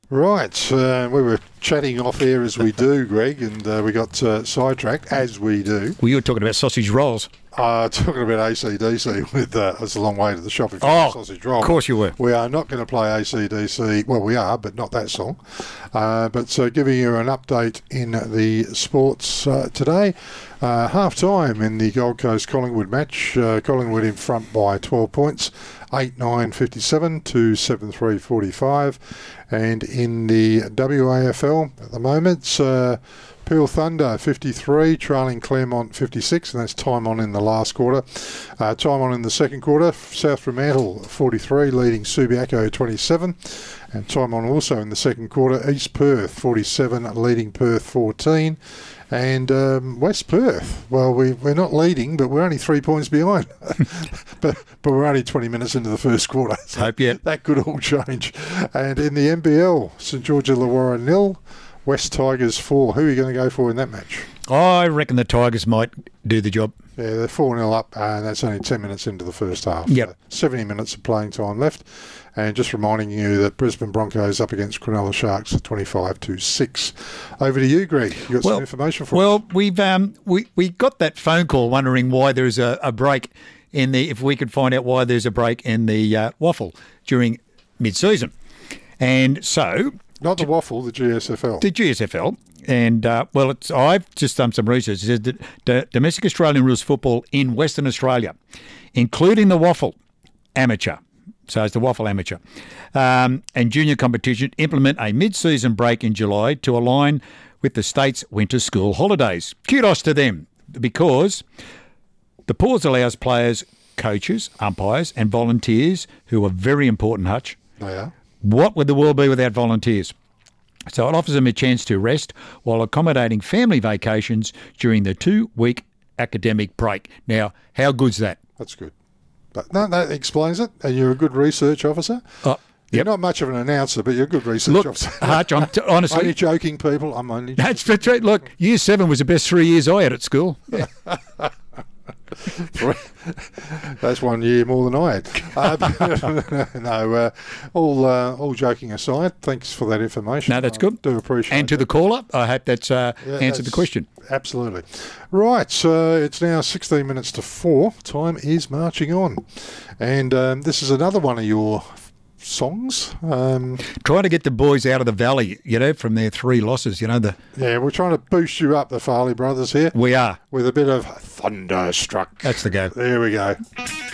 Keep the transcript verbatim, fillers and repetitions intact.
Right, uh, we were chatting off air as we do, Greg, and uh, we got uh, sidetracked, as we do. Well, you were talking about sausage rolls. Uh, talking about A C D C, with uh, it's a long way to the shop if you Oh, want a sausage roll. Of course you were. We are not going to play A C D C. Well, we are, but not that song. Uh, but so giving you an update in the sports uh, today. Uh, half time in the Gold Coast Collingwood match. Uh, Collingwood in front by twelve points. eight nine fifty-seven to seven three forty-five. And in the W A F L at the moment, uh, Peel Thunder fifty-three, trailing Claremont fifty-six, and that's time on in the last quarter. Uh, time on in the second quarter, South Fremantle forty-three, leading Subiaco twenty-seven. And time on also in the second quarter, East Perth forty-seven, leading Perth fourteen. And um, West Perth, well, we, we're not leading, but we're only three points behind. but but we're only twenty minutes into the first quarter. So Hope yet. That could all change. And in the N B L, St George Illawarra nil, West Tigers four. Who are you going to go for in that match? I reckon the Tigers might do the job. Yeah, they're four nil up, and that's only ten minutes into the first half. Yep. So seventy minutes of playing time left. And just reminding you that Brisbane Broncos up against Cronulla Sharks at twenty-five to six. Over to you, Greg. You got well, some information for well, us? Well, we've um, we we got that phone call wondering why there's a, a break in the. If we could find out why there's a break in the uh, waffle during mid-season, and so not the waffle, the G S F L. The G S F L. And, uh, well, it's, I've just done some research. It says that the domestic Australian rules football in Western Australia, including the waffle amateur, so it's the waffle amateur, um, and junior competition, implement a mid-season break in July to align with the state's winter school holidays. Kudos to them, because the pause allows players, coaches, umpires and volunteers, who are very important, Hutch. They are. What would the world be without volunteers? So it offers them a chance to rest while accommodating family vacations during the two-week academic break. Now, how good's that? That's good. But no, that explains it. And you're a good research officer. Oh, you're yep. not much of an announcer, but you're a good research Look, officer. Hutch, I'm t- honestly... only joking, people. I'm only joking. That's the truth. Look, year seven was the best three years I had at school. Yeah. That's one year more than I had. Uh, no, uh, all uh, all joking aside, thanks for that information. No, that's I good. do appreciate it. And to that. the caller, I hope that's uh, yeah, answered the question. Absolutely. Right, so it's now sixteen minutes to four. Time is marching on. And um, this is another one of your songs. Um, Trying to get the boys out of the valley, you know, from their three losses, you know. the yeah, we're trying to boost you up, the Farley brothers here. We are. With a bit of Thunderstruck. That's the go. There we go.